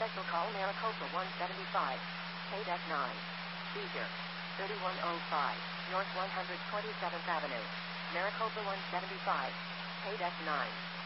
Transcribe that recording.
Special call Maricopa 175. KDEC 9. Seizure. 3105 North 127th Avenue. Maricopa 175. KDEC 9.